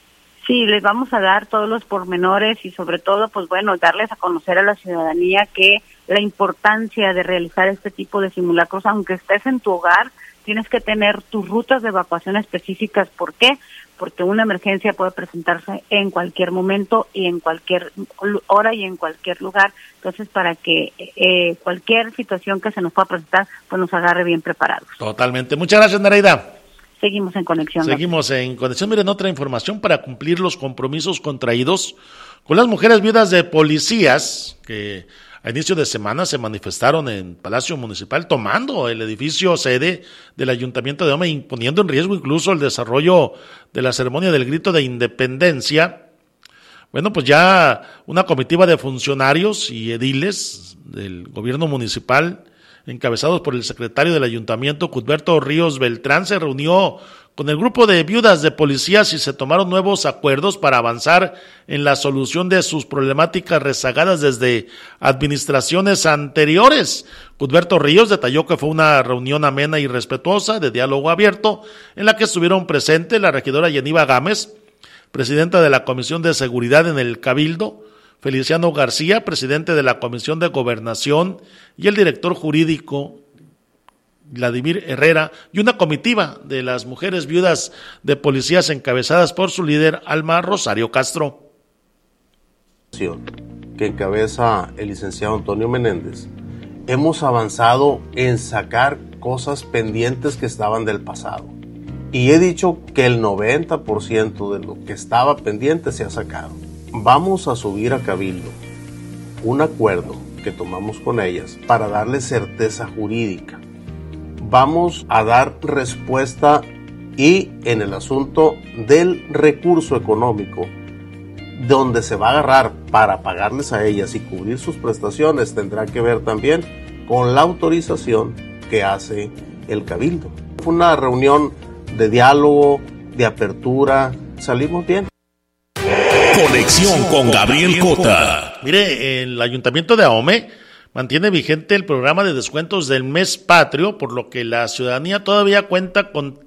Sí, les vamos a dar todos los pormenores y sobre todo, pues bueno, darles a conocer a la ciudadanía que la importancia de realizar este tipo de simulacros, aunque estés en tu hogar, tienes que tener tus rutas de evacuación específicas. ¿Por qué? Porque una emergencia puede presentarse en cualquier momento y en cualquier hora y en cualquier lugar. Entonces, para que eh, cualquier situación que se nos pueda presentar, pues nos agarre bien preparados.
Totalmente. Muchas gracias, Nereida.
Seguimos en conexión.
Seguimos ¿no? en conexión. Miren, otra información para cumplir los compromisos contraídos con las mujeres viudas de policías que a inicio de semana se manifestaron en Palacio Municipal tomando el edificio sede del Ayuntamiento de Ahome, imponiendo en riesgo incluso el desarrollo de la ceremonia del grito de independencia. Bueno, pues ya una comitiva de funcionarios y ediles del gobierno municipal, encabezados por el secretario del Ayuntamiento, Cuthberto Ríos Beltrán, se reunió con el grupo de viudas de policías y se tomaron nuevos acuerdos para avanzar en la solución de sus problemáticas rezagadas desde administraciones anteriores. Cuthberto Ríos detalló que fue una reunión amena y respetuosa, de diálogo abierto, en la que estuvieron presentes la regidora Yeniva Gámez, presidenta de la Comisión de Seguridad en el Cabildo, Feliciano García, presidente de la Comisión de Gobernación, y el director jurídico Vladimir Herrera, y una comitiva de las mujeres viudas de policías encabezadas por su líder Alma Rosario Castro.
Que encabeza el licenciado Antonio Menéndez, hemos avanzado en sacar cosas pendientes que estaban del pasado. Y he dicho que el noventa por ciento de lo que estaba pendiente se ha sacado. Vamos a subir a Cabildo un acuerdo que tomamos con ellas para darle certeza jurídica. Vamos a dar respuesta y en el asunto del recurso económico, donde se va a agarrar para pagarles a ellas y cubrir sus prestaciones, tendrá que ver también con la autorización que hace el Cabildo. Fue una reunión de diálogo, de apertura, salimos bien.
Conexión con Gabriel Cota.
Mire, el Ayuntamiento de Ahome mantiene vigente el programa de descuentos del mes patrio, por lo que la ciudadanía todavía cuenta con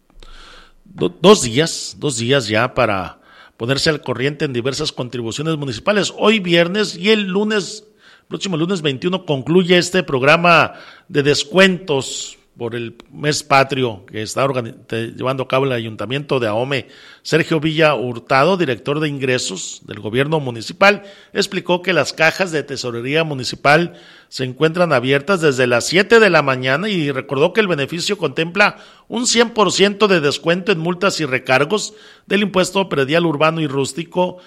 do, dos días, dos días ya para ponerse al corriente en diversas contribuciones municipales. Hoy viernes y el lunes, próximo lunes veintiuno, concluye este programa de descuentos por el mes patrio que está llevando a cabo el Ayuntamiento de Ahome. Sergio Villa Hurtado, director de ingresos del gobierno municipal, explicó que las cajas de tesorería municipal se encuentran abiertas desde las siete de la mañana y recordó que el beneficio contempla un cien por ciento de descuento en multas y recargos del impuesto predial urbano y rústico,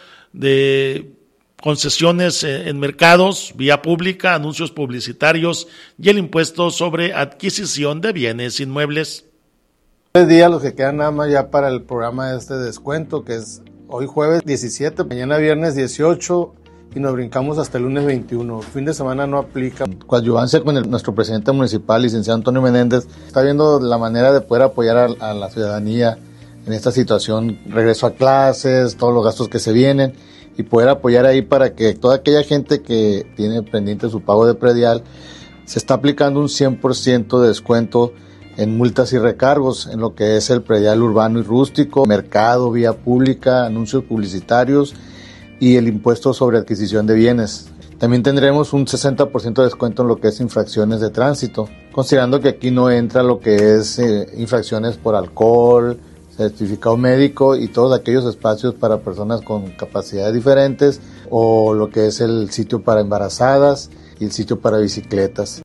de concesiones en mercados, vía pública, anuncios publicitarios y el impuesto sobre adquisición de bienes inmuebles.
Tres días los que quedan nada más ya para el programa de este descuento, que es hoy jueves diecisiete, mañana viernes dieciocho y nos brincamos hasta el lunes veintiuno. Fin de semana no aplica. Coadyuvancia con el, nuestro presidente municipal, licenciado Antonio Menéndez, está viendo la manera de poder apoyar a, a la ciudadanía en esta situación, regreso a clases, todos los gastos que se vienen, y poder apoyar ahí para que toda aquella gente que tiene pendiente su pago de predial, se está aplicando un cien por ciento de descuento en multas y recargos en lo que es el predial urbano y rústico, mercado, vía pública, anuncios publicitarios y el impuesto sobre adquisición de bienes. También tendremos un sesenta por ciento de descuento en lo que es infracciones de tránsito, considerando que aquí no entra lo que es eh, infracciones por alcohol, certificado médico y todos aquellos espacios para personas con capacidades diferentes, o lo que es el sitio para embarazadas y el sitio para bicicletas.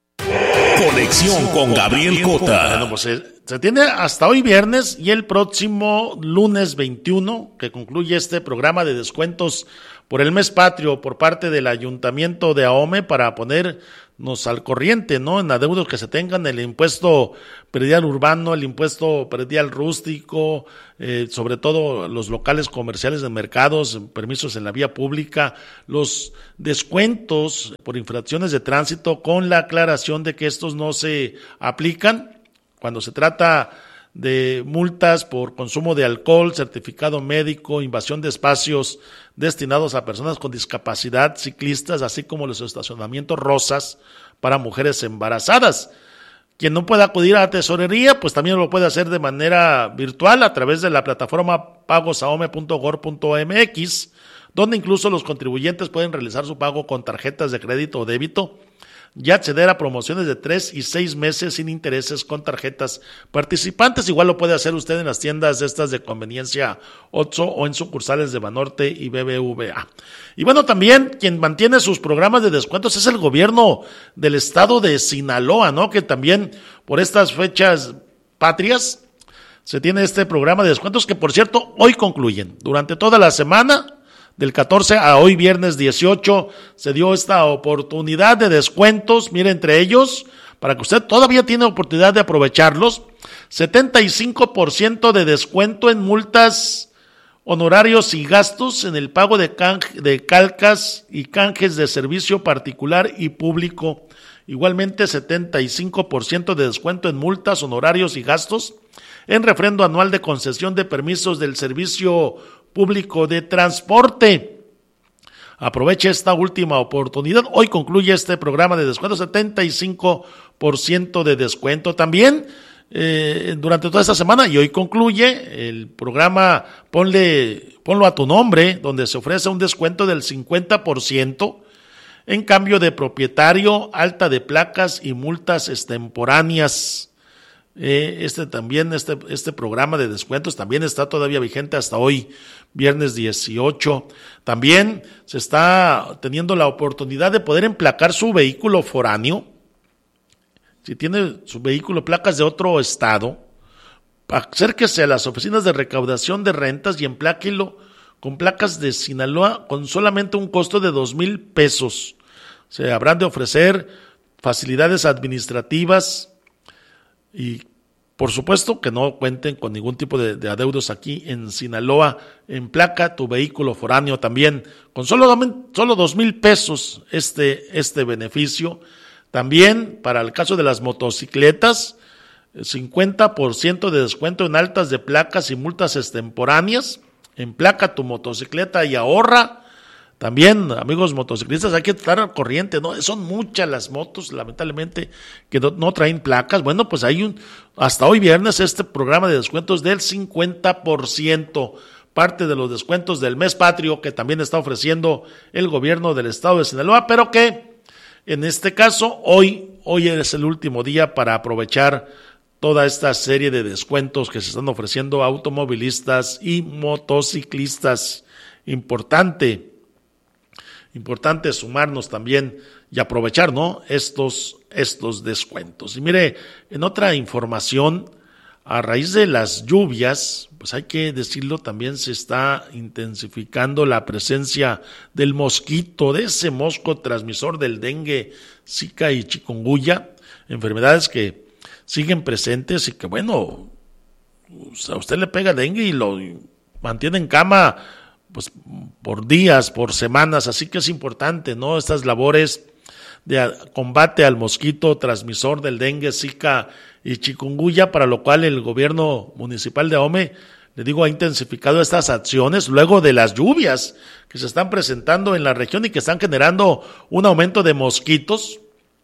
Conexión con Gabriel Cota.
Bueno, pues se, se tiene hasta hoy viernes y el próximo lunes veintiuno, que concluye este programa de descuentos por el mes patrio por parte del Ayuntamiento de Ahome, para ponernos al corriente, ¿no?, en adeudos que se tengan, el impuesto predial urbano, el impuesto predial rústico, eh, sobre todo los locales comerciales de mercados, permisos en la vía pública, los descuentos por infracciones de tránsito, con la aclaración de que estos no se aplican cuando se trata de multas por consumo de alcohol, certificado médico, invasión de espacios destinados a personas con discapacidad, ciclistas, así como los estacionamientos rosas para mujeres embarazadas. Quien no pueda acudir a la tesorería, pues también lo puede hacer de manera virtual a través de la plataforma pagosahome punto gov punto mx, donde incluso los contribuyentes pueden realizar su pago con tarjetas de crédito o débito y acceder a promociones de tres y seis meses sin intereses con tarjetas participantes. Igual lo puede hacer usted en las tiendas estas de conveniencia Oxxo o en sucursales de Banorte y B B V A. Y bueno, también quien mantiene sus programas de descuentos es el gobierno del estado de Sinaloa, ¿no? Que también por estas fechas patrias se tiene este programa de descuentos que, por cierto, hoy concluyen. Durante toda la semana, del catorce a hoy viernes dieciocho, se dio esta oportunidad de descuentos, mire, entre ellos, para que usted todavía tiene oportunidad de aprovecharlos, setenta y cinco por ciento de descuento en multas, honorarios y gastos en el pago de, canje, de calcas y canjes de servicio particular y público. Igualmente setenta y cinco por ciento de descuento en multas, honorarios y gastos en refrendo anual de concesión de permisos del servicio público de transporte. Aproveche esta última oportunidad. Hoy concluye este programa de descuento, setenta y cinco por ciento de descuento. También eh, durante toda esta semana, y hoy concluye el programa Ponle, Ponlo a tu nombre, donde se ofrece un descuento del cincuenta por ciento en cambio de propietario, alta de placas y multas extemporáneas. Eh, este también, este, este programa de descuentos también está todavía vigente hasta hoy, viernes dieciocho. También se está teniendo la oportunidad de poder emplacar su vehículo foráneo. Si tiene su vehículo placas de otro estado, acérquese a las oficinas de recaudación de rentas y empláquelo con placas de Sinaloa con solamente un costo de dos mil pesos. Se habrán de ofrecer facilidades administrativas y por supuesto que no cuenten con ningún tipo de, de adeudos aquí en Sinaloa. Emplaca tu vehículo foráneo también con solo, solo dos mil pesos este, este beneficio. También para el caso de las motocicletas, cincuenta por ciento de descuento en altas de placas y multas extemporáneas. Emplaca tu motocicleta y ahorra. También, amigos motociclistas, hay que estar al corriente, ¿no? Son muchas las motos, lamentablemente, que no, no traen placas. Bueno, pues hay un, hasta hoy viernes, este programa de descuentos del cincuenta por ciento, parte de los descuentos del mes patrio que también está ofreciendo el gobierno del estado de Sinaloa, pero que en este caso, hoy, hoy es el último día para aprovechar toda esta serie de descuentos que se están ofreciendo a automovilistas y motociclistas. Importante. Importante sumarnos también y aprovechar, ¿no? Estos, estos descuentos. Y mire, en otra información, a raíz de las lluvias, pues hay que decirlo, también se está intensificando la presencia del mosquito, de ese mosco transmisor del dengue, zika y chikungunya, enfermedades que siguen presentes y que, bueno, a usted le pega dengue y lo mantiene en cama pues por días, por semanas, así que es importante, ¿no? Estas labores de combate al mosquito transmisor del dengue, zika y chikungunya, para lo cual el gobierno municipal de Ahome, le digo, ha intensificado estas acciones luego de las lluvias que se están presentando en la región y que están generando un aumento de mosquitos.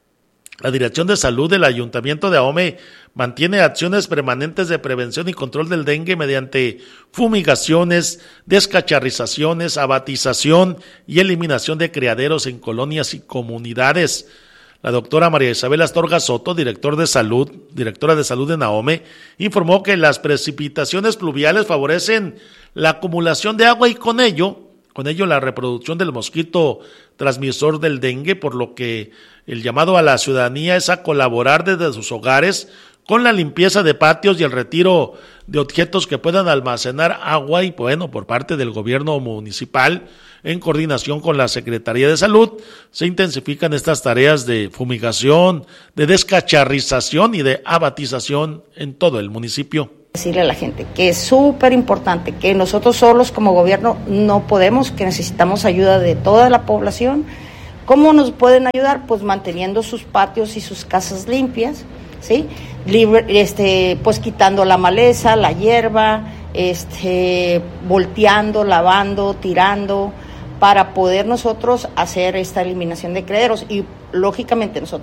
La Dirección de Salud del Ayuntamiento de Ahome mantiene acciones permanentes de prevención y control del dengue mediante fumigaciones, descacharrizaciones, abatización y eliminación de criaderos en colonias y comunidades. La doctora María Isabel Astorga Soto, director de salud, directora de salud en Ahome, informó que las precipitaciones pluviales favorecen la acumulación de agua y con ello, con ello la reproducción del mosquito transmisor del dengue, por lo que el llamado a la ciudadanía es a colaborar desde sus hogares con la limpieza de patios y el retiro de objetos que puedan almacenar agua y, bueno, por parte del gobierno municipal, en coordinación con la Secretaría de Salud, se intensifican estas tareas de fumigación, de descacharrización y de abatización en todo el municipio.
Decirle a la gente que es súper importante, que nosotros solos como gobierno no podemos, que necesitamos ayuda de toda la población. ¿Cómo nos pueden ayudar? Pues manteniendo sus patios y sus casas limpias, ¿sí? Libre, este, pues quitando la maleza, la hierba, este, volteando, lavando, tirando, para poder nosotros hacer esta eliminación de criaderos. Y lógicamente nosotros